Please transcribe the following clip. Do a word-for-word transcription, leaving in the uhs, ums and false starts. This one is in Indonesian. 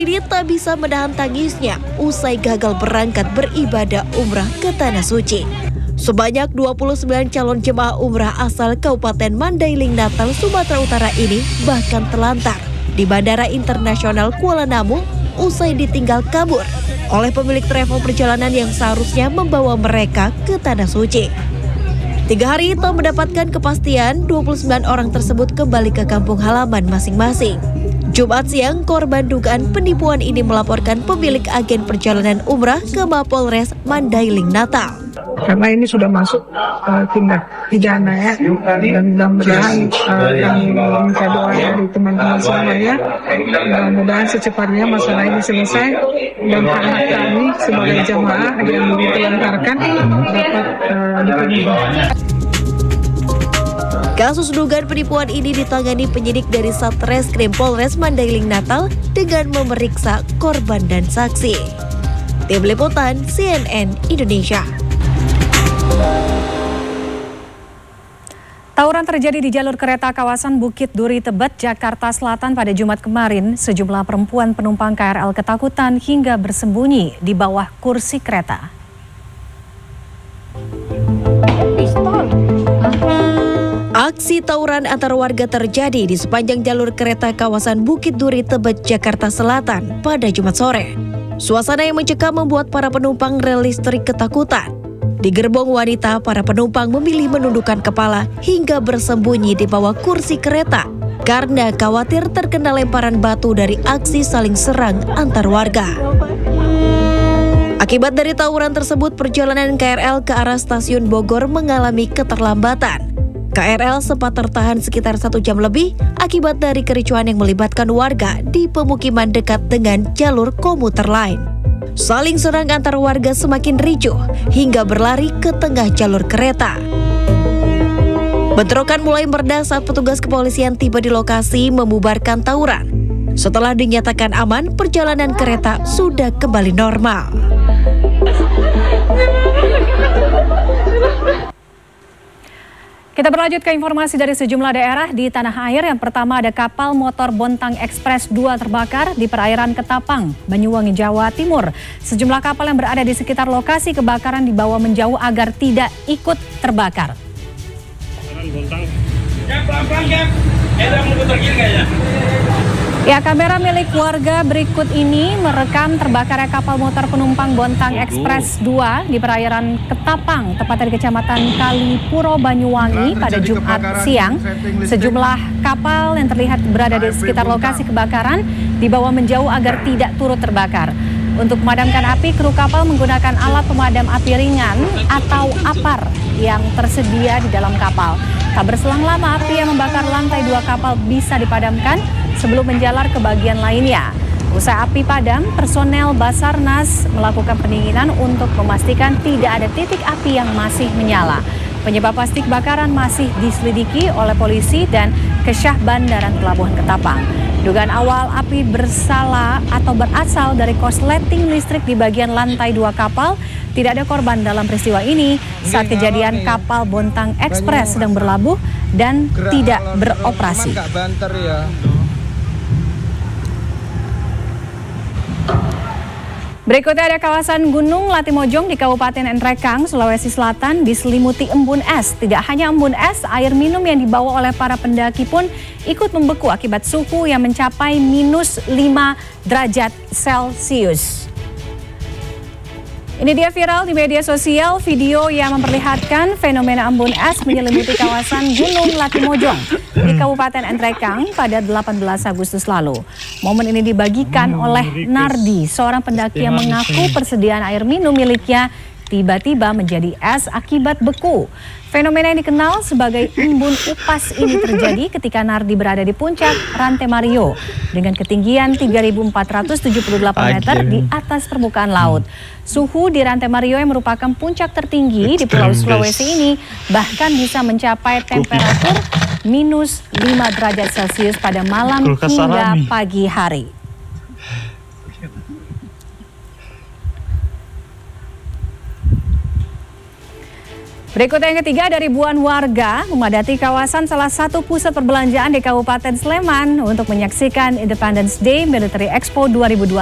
Ini tak bisa menahan tangisnya usai gagal berangkat beribadah umrah ke Tanah Suci. Sebanyak dua puluh sembilan calon jemaah umrah asal Kabupaten Mandailing Natal, Sumatera Utara ini bahkan terlantar di Bandara Internasional Kuala Namu usai ditinggal kabur oleh pemilik travel perjalanan yang seharusnya membawa mereka ke Tanah Suci. Tiga hari tak mendapatkan kepastian, dua puluh sembilan orang tersebut kembali ke kampung halaman masing-masing. Jumat siang, korban dugaan penipuan ini melaporkan pemilik agen perjalanan umrah ke Mapolres Mandailing Natal. Karena ini sudah masuk uh, tindak pidana ya, dan mudah-mudahan uh, kami minta doa dari teman-teman semuanya, mudah-mudahan secepatnya masalah ini selesai dan hak kami sebagai jamaah yang ditelantarkan dapat uh, dipenuhi. Kasus dugaan penipuan ini ditangani penyidik dari Satreskrim Polres Mandailing Natal dengan memeriksa korban dan saksi. Tim Liputan C N N Indonesia. Tawuran terjadi di jalur kereta kawasan Bukit Duri Tebet, Jakarta Selatan pada Jumat kemarin. Sejumlah perempuan penumpang K R L ketakutan hingga bersembunyi di bawah kursi kereta. Pistol. Aksi tawuran antar warga terjadi di sepanjang jalur kereta kawasan Bukit Duri Tebet, Jakarta Selatan pada Jumat sore. Suasana yang mencekam membuat para penumpang rel listrik ketakutan. Di gerbong wanita, para penumpang memilih menundukkan kepala hingga bersembunyi di bawah kursi kereta karena khawatir terkena lemparan batu dari aksi saling serang antar warga. Akibat dari tawuran tersebut, perjalanan K R L ke arah stasiun Bogor mengalami keterlambatan. K R L sempat tertahan sekitar satu jam lebih akibat dari kericuhan yang melibatkan warga di pemukiman dekat dengan jalur komuter lain. Saling serang antar warga semakin ricuh hingga berlari ke tengah jalur kereta. Bentrokan mulai mereda saat petugas kepolisian tiba di lokasi membubarkan tawuran. Setelah dinyatakan aman, perjalanan kereta sudah kembali normal. Kita berlanjut ke informasi dari sejumlah daerah di tanah air. Yang pertama ada kapal motor Bontang Express dua terbakar di perairan Ketapang, Banyuwangi, Jawa Timur. Sejumlah kapal yang berada di sekitar lokasi kebakaran dibawa menjauh agar tidak ikut terbakar. Ya, kamera milik warga berikut ini merekam terbakarnya kapal motor penumpang Bontang Express dua di perairan Ketapang, tepatnya di Kecamatan Kalipuro, Banyuwangi pada Jumat siang. Sejumlah kapal yang terlihat berada di sekitar lokasi kebakaran dibawa menjauh agar tidak turut terbakar. Untuk memadamkan api, kru kapal menggunakan alat pemadam api ringan atau APAR yang tersedia di dalam kapal. Tak berselang lama, api yang membakar lantai dua kapal bisa dipadamkan sebelum menjalar ke bagian lainnya. Usai api padam, personel Basarnas melakukan pendinginan untuk memastikan tidak ada titik api yang masih menyala. Penyebab pasti kebakaran masih diselidiki oleh polisi dan Kesyah Bandaran Pelabuhan Ketapang. Dugaan awal api bersalah atau berasal dari korsleting listrik di bagian lantai dua kapal. Tidak ada korban dalam peristiwa ini saat kejadian kapal Bontang Express sedang berlabuh dan tidak beroperasi. Berikutnya ada kawasan Gunung Latimojong di Kabupaten Nrekang, Sulawesi Selatan diselimuti embun es. Tidak hanya embun es, air minum yang dibawa oleh para pendaki pun ikut membeku akibat suhu yang mencapai minus lima derajat Celcius. Ini dia viral di media sosial video yang memperlihatkan fenomena embun es menyelimuti kawasan Gunung Latimojong di Kabupaten Nrekang pada delapan belas Agustus lalu. Momen ini dibagikan oleh Nardi, seorang pendaki yang mengaku persediaan air minum miliknya tiba-tiba menjadi es akibat beku. Fenomena yang dikenal sebagai embun upas ini terjadi ketika Nardi berada di puncak Rantai Mario dengan ketinggian tiga ribu empat ratus tujuh puluh delapan meter di atas permukaan laut. Suhu di Rantai Mario yang merupakan puncak tertinggi di Pulau Sulawesi ini bahkan bisa mencapai temperatur minus lima derajat Celcius pada malam hingga pagi hari. Berikut yang ketiga, ada ribuan warga memadati kawasan salah satu pusat perbelanjaan di Kabupaten Sleman untuk menyaksikan Independence Day Military Expo dua ribu dua puluh